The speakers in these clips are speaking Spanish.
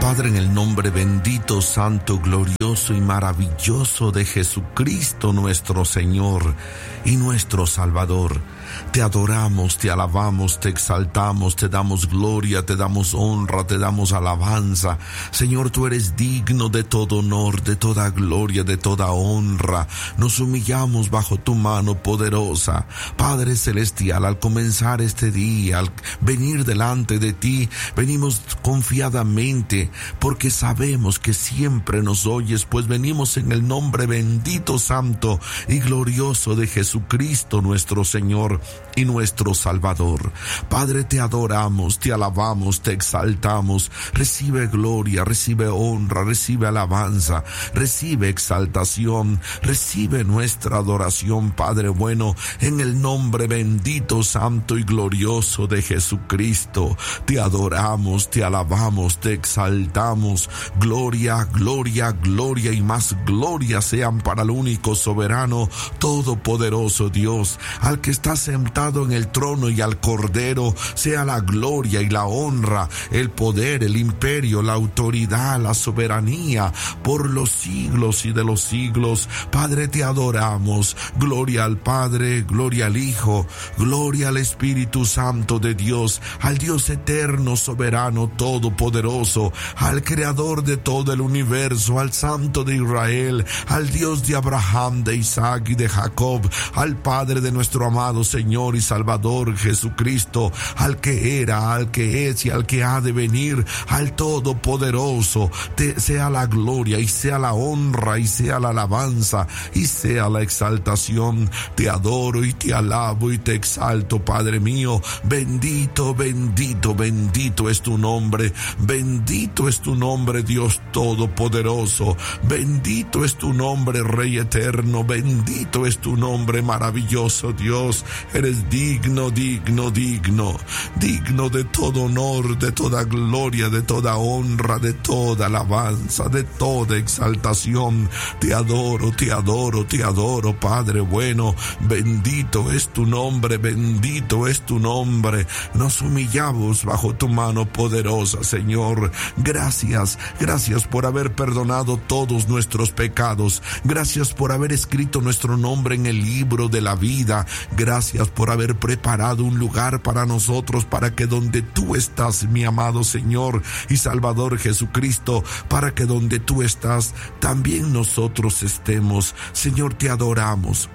Padre, en el nombre bendito, santo, glorioso y maravilloso de Jesucristo nuestro Señor y nuestro Salvador, te adoramos, te alabamos, te exaltamos, te damos gloria, te damos honra, te damos alabanza. Señor, tú eres digno de todo honor, de toda gloria, de toda honra. Nos humillamos bajo tu mano poderosa. Padre celestial, al comenzar este día, al venir delante de ti, venimos confiadamente porque sabemos que siempre nos oyes, pues venimos en el nombre bendito, santo y glorioso de Jesucristo nuestro Señor y nuestro Salvador. Padre, te adoramos, te alabamos, te exaltamos. Recibe gloria, recibe honra, recibe alabanza, recibe exaltación, recibe nuestra adoración, Padre bueno, en el nombre bendito, santo y glorioso de Jesucristo. Te adoramos, te alabamos, te exaltamos. Gloria, gloria, gloria y más gloria sean para el único soberano, todopoderoso Dios, al que está sentado en el trono, y al Cordero sea la gloria y la honra, el poder, el imperio, la autoridad, la soberanía por los siglos y de los siglos. Padre, te adoramos. Gloria al Padre, gloria al Hijo, gloria al Espíritu Santo de Dios, al Dios eterno, soberano, todopoderoso, al Creador de todo el universo, al Santo de Israel, al Dios de Abraham, de Isaac y de Jacob, al Padre de nuestro amado Señor y Salvador Jesucristo, al que era, al que es y al que ha de venir, al Todopoderoso. Te sea la gloria y sea la honra y sea la alabanza y sea la exaltación. Te adoro y te alabo y te exalto, Padre mío. Bendito, bendito, bendito es tu nombre. Bendito es tu nombre, Dios Todopoderoso. Bendito es tu nombre, Rey eterno. Bendito es tu nombre, maravilloso Dios. Eres digno, digno, digno. Digno de todo honor, de toda gloria, de toda honra, de toda alabanza, de toda exaltación. Te adoro, te adoro, te adoro, Padre bueno. Bendito es tu nombre, bendito es tu nombre. Nos humillamos bajo tu mano poderosa, Señor. Gracias, gracias por haber perdonado todos nuestros pecados. Gracias por haber escrito nuestro nombre en el libro de la vida. Gracias por haber preparado un lugar para nosotros, para que donde tú estás, mi amado Señor y Salvador Jesucristo, para que donde tú estás, también nosotros estemos. Señor, te adoramos.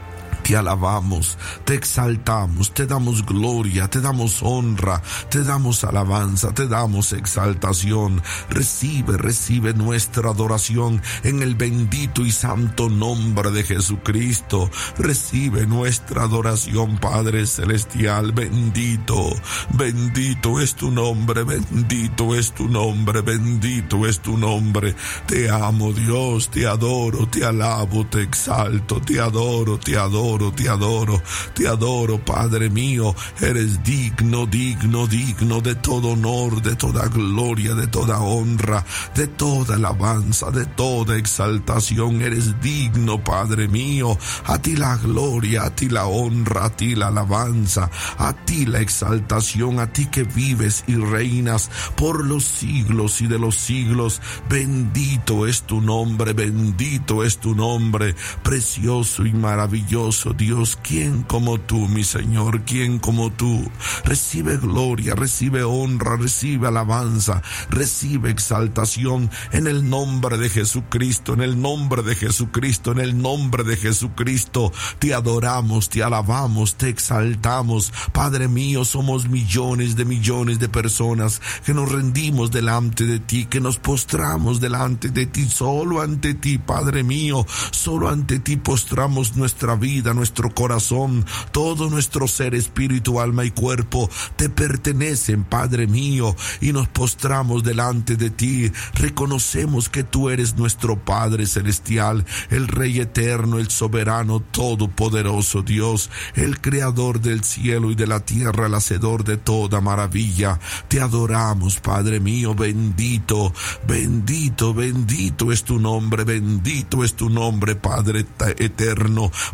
Te alabamos, te exaltamos, te damos gloria, te damos honra, te damos alabanza, te damos exaltación. Recibe, recibe nuestra adoración en el bendito y santo nombre de Jesucristo. Recibe nuestra adoración, Padre celestial. Bendito, bendito es tu nombre, bendito es tu nombre, bendito es tu nombre. Te amo, Dios, te adoro, te alabo, te exalto, te adoro, te adoro. Te adoro, te adoro, Padre mío. Eres digno, digno, digno de todo honor, de toda gloria, de toda honra, de toda alabanza, de toda exaltación. Eres digno, Padre mío. A ti la gloria, a ti la honra, a ti la alabanza, a ti la exaltación, a ti que vives y reinas por los siglos y de los siglos. Bendito es tu nombre, bendito es tu nombre, precioso y maravilloso Dios. ¿Quién como tú, mi Señor? ¿Quién como tú? Recibe gloria, recibe honra, recibe alabanza, recibe exaltación en el nombre de Jesucristo, en el nombre de Jesucristo, en el nombre de Jesucristo. Te adoramos, te alabamos, te exaltamos. Padre mío, somos millones de personas que nos rendimos delante de ti, que nos postramos delante de ti, solo ante ti, Padre mío. Solo ante ti postramos nuestra vida, nuestro corazón, todo nuestro ser, espíritu, alma y cuerpo te pertenecen, Padre mío, y nos postramos delante de ti. Reconocemos que tú eres nuestro Padre celestial, el Rey eterno, el soberano, todopoderoso Dios, el creador del cielo y de la tierra, el hacedor de toda maravilla. Te adoramos, Padre mío. Bendito, bendito, bendito es tu nombre, bendito es tu nombre, Padre eterno, Padre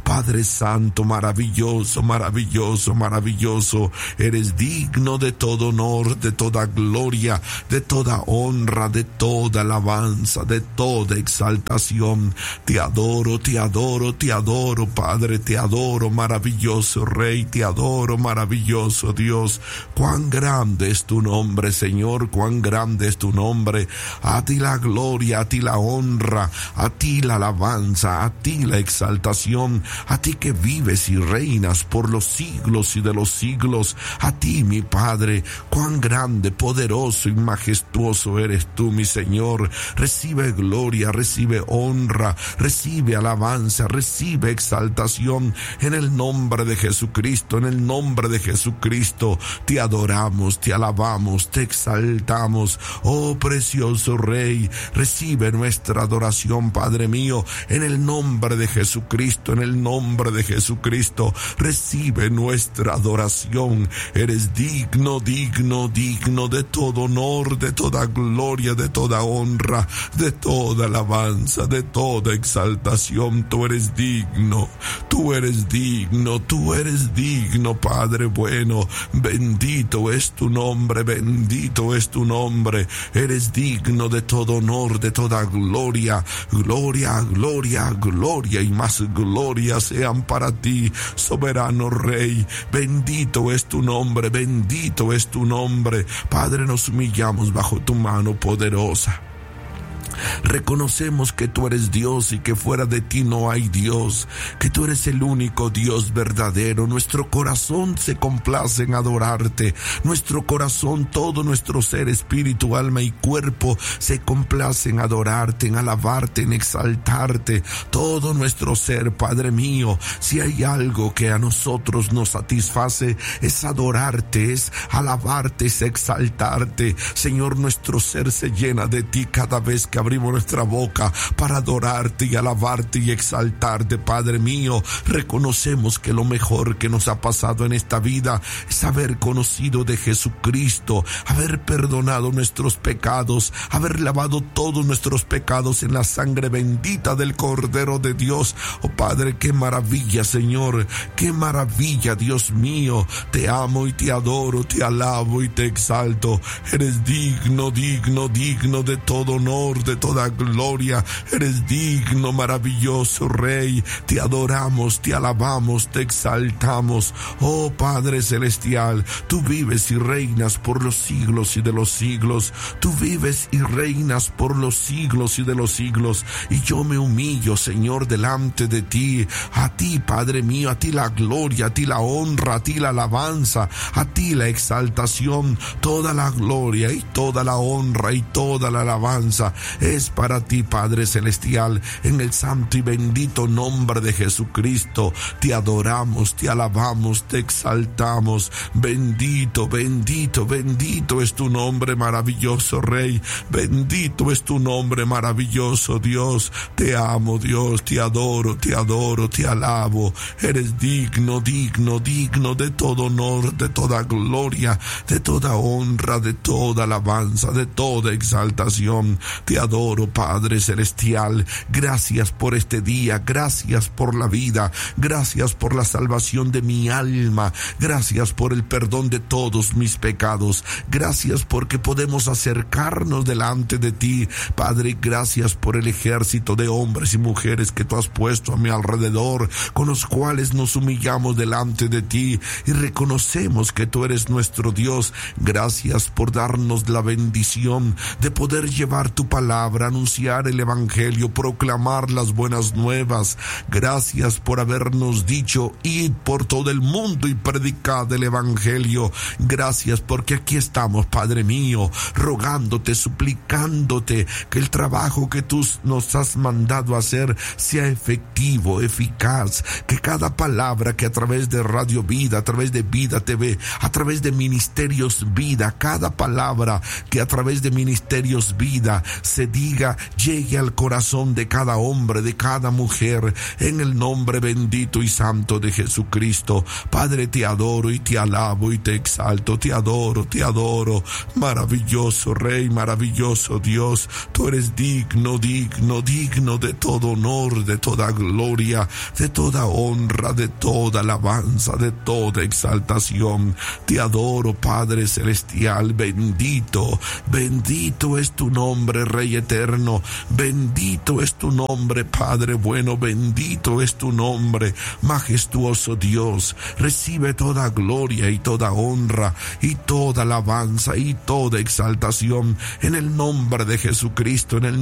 santo, maravilloso, maravilloso, maravilloso. Eres digno de todo honor, de toda gloria, de toda honra, de toda alabanza, de toda exaltación. Te adoro, te adoro, te adoro, Padre, te adoro, maravilloso Rey, te adoro, maravilloso Dios. Cuán grande es tu nombre, Señor, cuán grande es tu nombre. A ti la gloria, a ti la honra, a ti la alabanza, a ti la exaltación, a ti que vives y reinas por los siglos y de los siglos. A ti, mi Padre, cuán grande, poderoso y majestuoso eres tú, mi Señor. Recibe gloria, recibe honra, recibe alabanza, recibe exaltación en el nombre de Jesucristo, en el nombre de Jesucristo. Te adoramos, te alabamos, te exaltamos. Oh precioso Rey, recibe nuestra adoración, Padre mío, en el nombre de Jesucristo, en el nombre de Jesucristo. Recibe nuestra adoración. Eres digno, digno, digno de todo honor, de toda gloria, de toda honra, de toda alabanza, de toda exaltación. Tú eres digno, tú eres digno, tú eres digno, Padre bueno. Bendito es tu nombre, bendito es tu nombre. Eres digno de todo honor, de toda gloria. Gloria, gloria, gloria y más gloria sean para ti, soberano Rey. Bendito es tu nombre, bendito es tu nombre. Padre, nos humillamos bajo tu mano poderosa. Reconocemos que tú eres Dios y que fuera de ti no hay Dios, que tú eres el único Dios verdadero. Nuestro corazón se complace en adorarte, nuestro corazón, todo nuestro ser, espíritu, alma y cuerpo se complace en adorarte, en alabarte, en exaltarte. Todo nuestro ser, Padre mío, si hay algo que a nosotros nos satisface, es adorarte, es alabarte, es exaltarte. Señor, nuestro ser se llena de ti cada vez que abrimos nuestra boca para adorarte y alabarte y exaltarte, Padre mío. Reconocemos que lo mejor que nos ha pasado en esta vida es haber conocido de Jesucristo, haber perdonado nuestros pecados, haber lavado todos nuestros pecados en la sangre bendita del Cordero de Dios. Oh Padre, qué maravilla, Señor, qué maravilla, Dios mío. Te amo y te adoro, te alabo y te exalto. Eres digno, digno, digno de todo honor, de toda gloria. Eres digno, maravilloso Rey. Te adoramos, te alabamos, te exaltamos. Oh Padre celestial, tú vives y reinas por los siglos y de los siglos. Tú vives y reinas por los siglos y de los siglos. Y yo me humillo, Señor, delante de ti. A ti, Padre mío, a ti la gloria, a ti la honra, a ti la alabanza, a ti la exaltación. Toda la gloria y toda la honra y toda la alabanza es para ti, Padre celestial, en el santo y bendito nombre de Jesucristo. Te adoramos, te alabamos, te exaltamos. Bendito, bendito, bendito es tu nombre, maravilloso Rey. Bendito es tu nombre, maravilloso Dios. Te amo, Dios, te adoro, te alabo. Eres digno, digno, digno de todo honor, de toda gloria, de toda honra, de toda alabanza, de toda exaltación. Te adoro, Padre celestial. Gracias por este día, gracias por la vida, gracias por la salvación de mi alma, gracias por el perdón de todos mis pecados, gracias porque podemos acercarnos delante de ti, Padre. Gracias por el ejército de hombres y mujeres que tú has puesto a mi alrededor, con los cuales nos humillamos delante de ti y reconocemos que tú eres nuestro Dios. Gracias por darnos la bendición de poder llevar tu palabra, anunciar el evangelio, proclamar las buenas nuevas. Gracias por habernos dicho: id por todo el mundo y predicad el evangelio. Gracias porque aquí estamos, Padre mío, rogándote, suplicándote que el trabajo que tú nos has mandado a hacer sea efectivo, eficaz, que cada palabra que a través de Radio Vida, a través de Vida TV, a través de Ministerios Vida, cada palabra que a través de Ministerios Vida se diga llegue al corazón de cada hombre, de cada mujer, en el nombre bendito y santo de Jesucristo. Padre, te adoro y te alabo y te exalto, te adoro, maravilloso Rey, maravilloso Dios. Tú eres digno de todo honor, de toda gloria, de toda honra, de toda alabanza, de toda exaltación. Te adoro, Padre celestial, bendito es tu nombre, Rey eterno, bendito es tu nombre, Padre bueno, bendito es tu nombre, majestuoso Dios. Recibe toda gloria y toda honra y toda alabanza y toda exaltación en el nombre de Jesucristo, en el